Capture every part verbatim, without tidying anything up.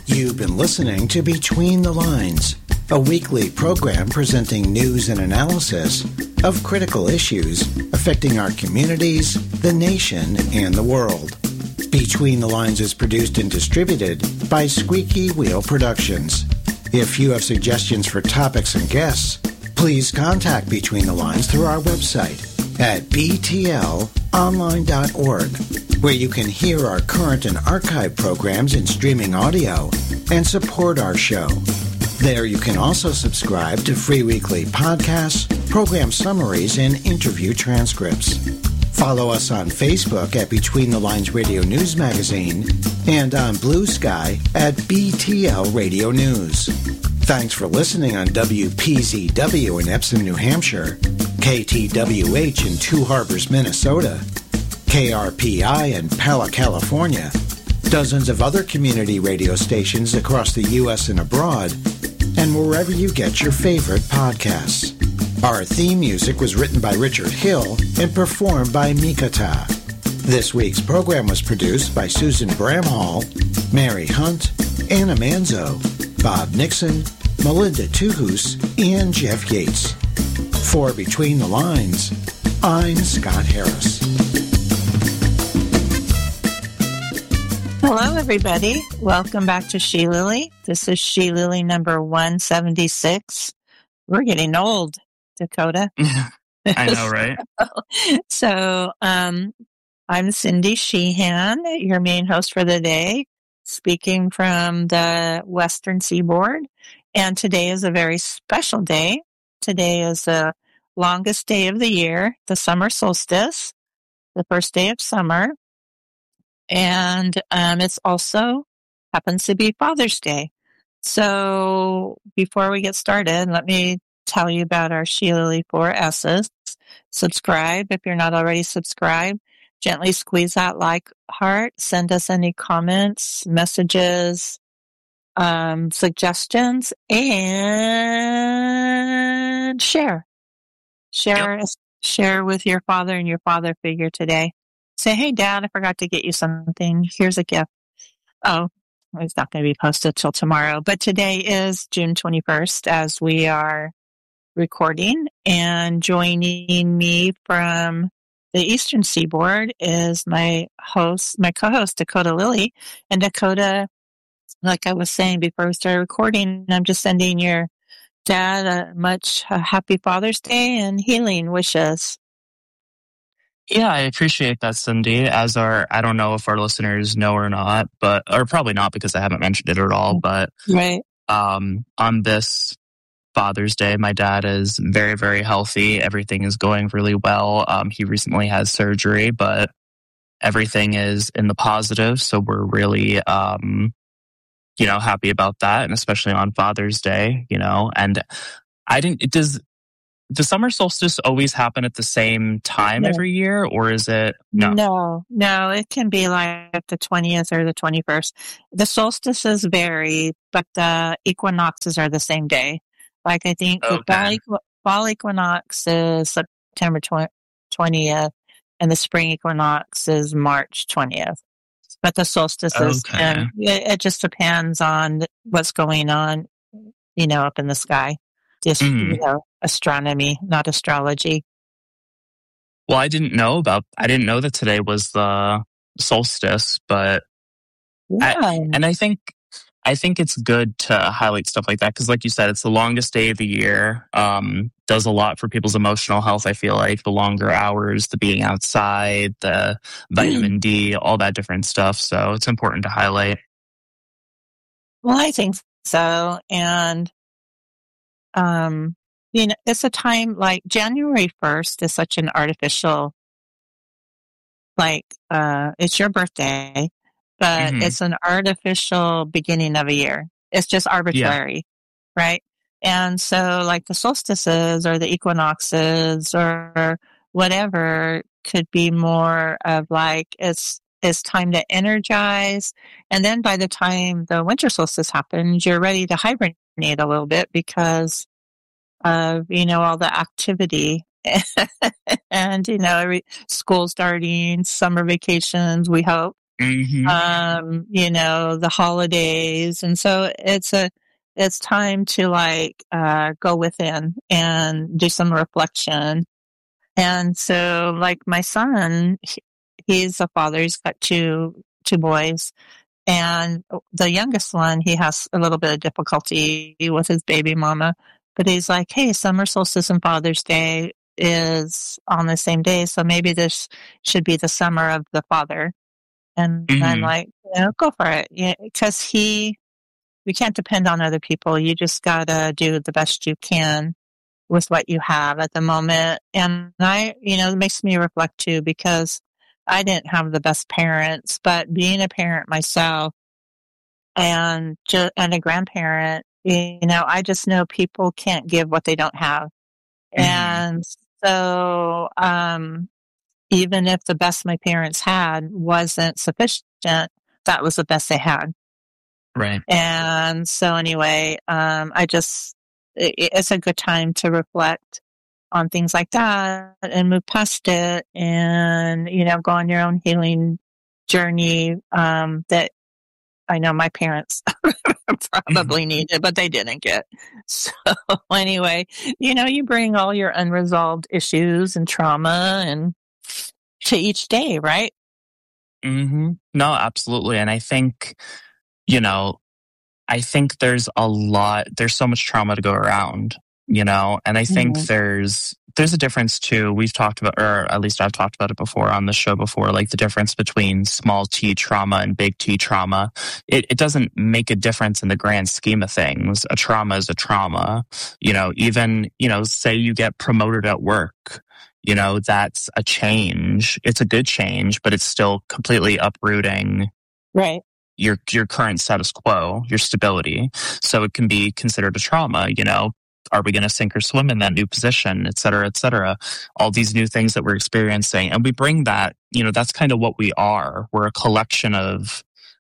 You've been listening to Between the Lines, a weekly program presenting news and analysis of critical issues affecting our communities, the nation, and the world. Between the Lines is produced and distributed by Squeaky Wheel Productions. If you have suggestions for topics and guests, please contact Between the Lines through our website at b t l online dot org, where you can hear our current and archive programs in streaming audio and support our show. There you can also subscribe to free weekly podcasts, program summaries, and interview transcripts. Follow us on Facebook at Between the Lines Radio News Magazine and on Blue Sky at B T L Radio News. Thanks for listening on W P Z W in Epsom, New Hampshire, K T W H in Two Harbors, Minnesota, K R P I in Pella, California, dozens of other community radio stations across the U S and abroad, and wherever you get your favorite podcasts. Our theme music was written by Richard Hill and performed by Mikata. This week's program was produced by Susan Bramhall, Mary Hunt, Anna Manzo, Bob Nixon, Melinda Tuhus, and Jeff Yates. For Between the Lines, I'm Scott Harris. Hello, everybody. Welcome back to She Lily. This is She Lily number one seventy-six. We're getting old, Dakota. I know, right? so, um, I'm Cindy Sheehan, your main host for the day, speaking from the Western Seaboard. And today is a very special day. Today is the longest day of the year, the summer solstice, the first day of summer. And um, it's also happens to be Father's Day. So before we get started, let me tell you about our She Lily four S's. Subscribe if you're not already subscribed. Gently squeeze that like heart. Send us any comments, messages, um, suggestions, and share. Share, yep. Share with your father and your father figure today. Say, hey, Dad, I forgot to get you something. Here's a gift. Oh, it's not going to be posted till tomorrow. But today is June twenty-first as we are recording. And joining me from the Eastern Seaboard is my host, my co-host, Dakota Lily. And Dakota, like I was saying before we started recording, I'm just sending your dad a much a happy Father's Day and healing wishes. Yeah, I appreciate that, Cindy. As our, I don't know if our listeners know or not, but, or probably not because I haven't mentioned it at all, but right. um, on this Father's Day, my dad is very, very healthy. Everything is going really well. Um, he recently had surgery, but everything is in the positive. So we're really, um, you know, happy about that. And especially on Father's Day, you know, and I didn't, it does, the summer solstice always happen at the same time no. every year, or is it? No, no, no, it can be like the twentieth or the twenty-first. The solstices vary, but the equinoxes are the same day. Like I think okay. the fall, fall equinox is September twentieth and the spring equinox is March twentieth. But the solstices, okay. and it, it just depends on what's going on, you know, up in the sky. Just, mm. you know, astronomy, not astrology. Well, I didn't know about, I didn't know that today was the solstice, but, yeah. I, and I think, I think it's good to highlight stuff like that because, like you said, it's the longest day of the year. Um, does a lot for people's emotional health. I feel like the longer hours, the being outside, the vitamin D, all that different stuff. So it's important to highlight. Well, I think so, and um, you know, it's a time like January first is such an artificial, like uh, it's your birthday. But mm-hmm. it's an artificial beginning of a year. It's just arbitrary, yeah. right? And so like the solstices or the equinoxes or whatever could be more of like it's it's time to energize. And then by the time the winter solstice happens, you're ready to hibernate a little bit because of, you know, all the activity. And, you know, every school starting, summer vacations, we hope. Mm-hmm. um, you know, the holidays. And so it's a, it's time to like, uh, go within and do some reflection. And so like my son, he, he's a father. He's got two, two boys. And the youngest one, he has a little bit of difficulty with his baby mama, but he's like, hey, summer solstice and Father's Day is on the same day. So maybe this should be the summer of the father. And Mm-hmm. I'm like, you know, go for it. Yeah, because he, we can't depend on other people. You just gotta do the best you can with what you have at the moment. And I, you know, it makes me reflect too, because I didn't have the best parents, but being a parent myself and ju- and a grandparent, you know, I just know people can't give what they don't have. Mm-hmm. And so, um, even if the best my parents had wasn't sufficient, that was the best they had. Right. And so anyway, um, I just, it, it's a good time to reflect on things like that and move past it and, you know, go on your own healing journey, um, that I know my parents probably needed, but they didn't get. So anyway, you know, you bring all your unresolved issues and trauma and to each day, right? Mm-hmm. No, absolutely. And I think, you know, I think there's a lot, there's so much trauma to go around, you know, and I think Mhm. there's, there's a difference too. We've talked about, or at least I've talked about it before on the show before, like the difference between small T trauma and big T trauma. It, it doesn't make a difference in the grand scheme of things. A trauma is a trauma, you know, even, you know, say you get promoted at work, you know, that's a change. It's a good change, but it's still completely uprooting Right. your your current status quo, your stability. So it can be considered a trauma, you know. Are we going to sink or swim in that new position, et cetera, et cetera? All these new things that we're experiencing. And we bring that, you know, that's kind of what we are. We're a collection of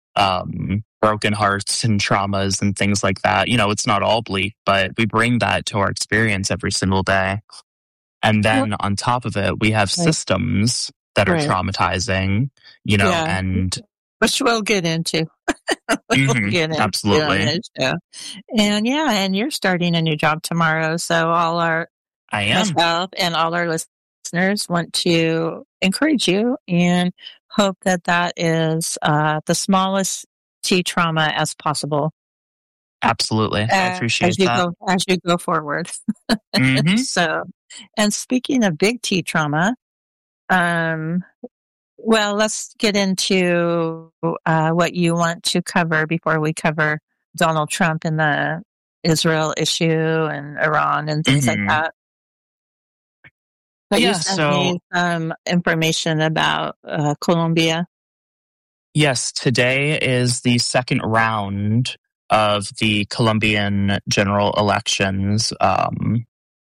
um, broken hearts and traumas and things like that. You know, it's not all bleak, but we bring that to our experience every single day. And then on top of it, we have Right. systems that are Right. traumatizing, you know, Yeah. and Which we'll get into. we'll Mhm, get into absolutely. on this show. And yeah, and you're starting a new job tomorrow. So all our, I am. myself and all our listeners want to encourage you and hope that that is uh, the smallest T trauma as possible. Absolutely. I Uh, appreciate as you that. go, as you go forward. hmm So, and speaking of big T trauma, um, well, let's get into uh, what you want to cover before we cover Donald Trump and the Israel issue and Iran and things like hmm that. But you Yeah, sent so me some information about uh, Colombia. yes, today is the second round of the Colombian general elections. Um,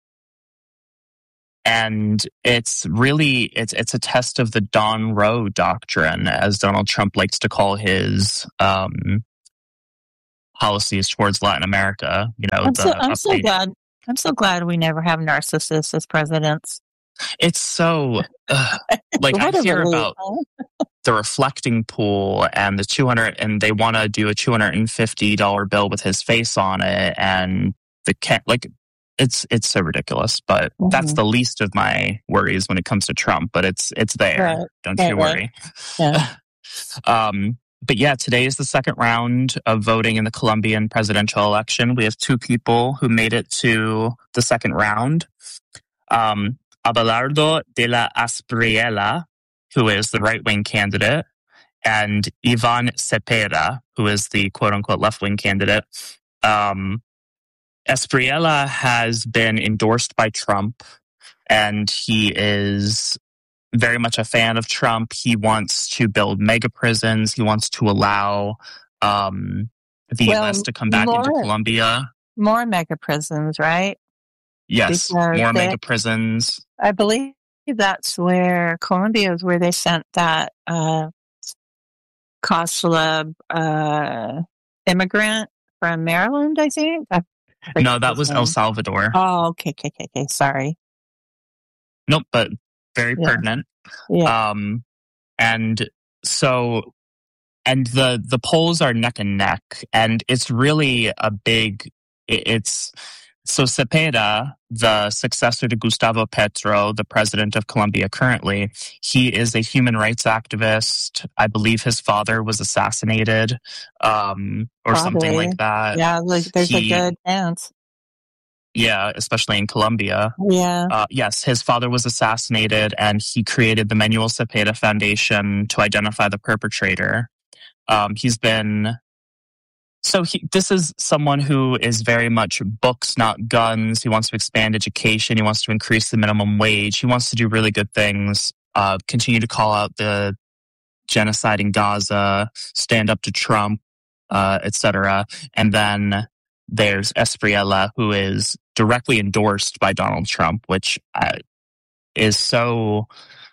and it's really it's it's a test of the Don Roe doctrine, as Donald Trump likes to call his um, policies towards Latin America. You know, I'm so the I'm so update. glad I'm so glad we never have narcissists as presidents. It's so uh, like I What a hear relief, about huh? the reflecting pool and the two hundred, and they want to do a two hundred fifty dollars bill with his face on it, and the ca- like it's it's so ridiculous. But Mhm. that's the least of my worries when it comes to Trump. But it's it's there. Right, Don't right, you right. worry. Yeah. um, but yeah, today is the second round of voting in the Colombian presidential election. We have two people who made it to the second round. Um, Abelardo de la Espriella, who is the right-wing candidate, and Ivan Cepeda, who is the quote-unquote left-wing candidate. Um, Espriella has been endorsed by Trump, and he is very much a fan of Trump. He wants to build mega prisons. He wants to allow um, the Well, U S to come back into more Colombia. more mega prisons, right? Yes, Because more they, mega prisons. I believe that's where Colombia is where they sent that uh, Coslab uh, immigrant from Maryland, I think. I forget No, that his was El name. Salvador. Oh, okay, okay, okay, okay. Sorry. Nope, but very Yeah. pertinent. Yeah. Um, and so and the the polls are neck and neck, and it's really a big. It, it's so Cepeda, the successor to Gustavo Petro, the president of Colombia currently. He is a human rights activist. I believe his father was assassinated, um, or Probably. something like that. Yeah, like there's He- a good chance. Yeah, especially in Colombia. Yeah. Uh, yes, his father was assassinated, and he created the Manuel Cepeda Foundation to identify the perpetrator. Um, he's been so he, this is someone who is very much books, not guns. He wants to expand education. He wants to increase the minimum wage. He wants to do really good things. Uh, continue to call out the genocide in Gaza, stand up to Trump, uh, et cetera. And then there's Espriella, who is directly endorsed by Donald Trump, which uh, is so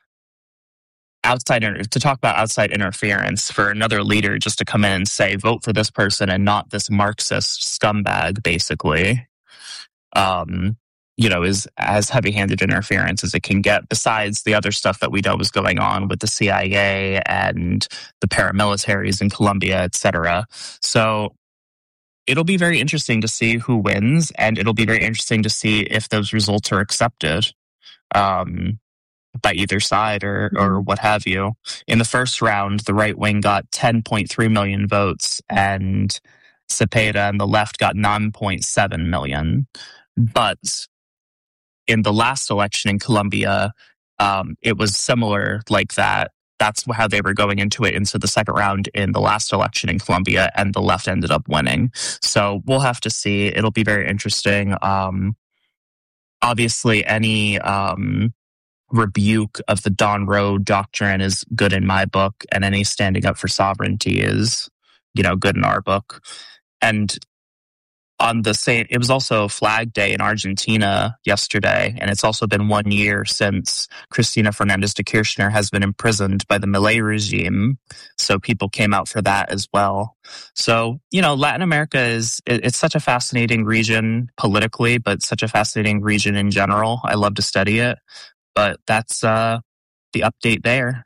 outside to talk about outside interference for another leader just to come in and say vote for this person and not this Marxist scumbag, basically. Um, you know, is as heavy-handed interference as it can get, besides the other stuff that we know was going on with the C I A and the paramilitaries in Colombia, et cetera. So it'll be very interesting to see who wins, and it'll be very interesting to see if those results are accepted um, by either side or, or what have you. In the first round, the right wing got ten point three million votes, and Cepeda and the left got nine point seven million. But in the last election in Colombia, um, it was similar like that. That's how they were going into it, into the second round in the last election in Colombia, and the left ended up winning. So we'll have to see. It'll be very interesting. Um, obviously, any um, rebuke of the Don Rowe doctrine is good in my book, and any standing up for sovereignty is, you know, good in our book. And on the same, it was also Flag Day in Argentina yesterday, and it's also been one year since Cristina Fernandez de Kirchner has been imprisoned by the Milei regime. So people came out for that as well. So, you know, Latin America is, it's such a fascinating region politically, but such a fascinating region in general. I love to study it, but that's uh, the update there.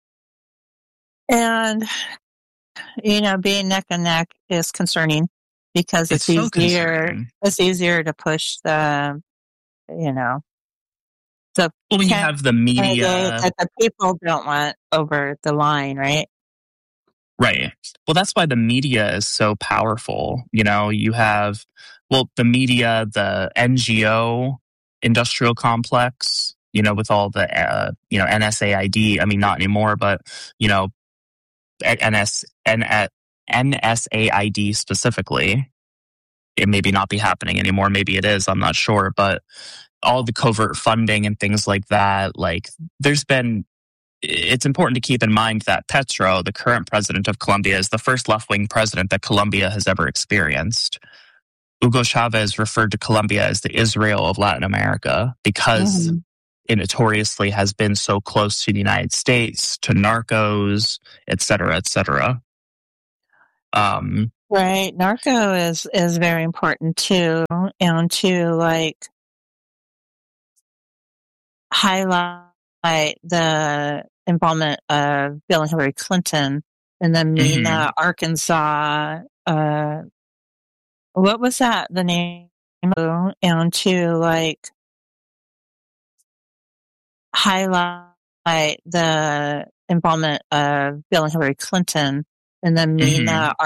And, you know, being neck and neck is concerning. Because it's, it's so easier, concerning. It's easier to push the, you know, the well, when you have the media that the people don't want over the line, right? Right. Well, that's why the media is so powerful. You know, you have, well, the media, the N G O industrial complex, you know, with all the, uh, you know, N S A I D. I mean, not anymore, but, you know, N S, N S A I D specifically. It maybe not be happening anymore. Maybe it is. I'm not sure. But all the covert funding and things like that, like there's been, it's important to keep in mind that Petro, the current president of Colombia, is the first left-wing president that Colombia has ever experienced. Hugo Chavez referred to Colombia as the Israel of Latin America because mm. it notoriously has been so close to the United States, to narcos, et cetera, et cetera. Um, right. Narco is, is very important too. And to like highlight the involvement of Bill and Hillary Clinton in the Mena, mm-hmm. Arkansas, uh, what was that, the name? And to like highlight the involvement of Bill and Hillary Clinton in the Mena, mm-hmm.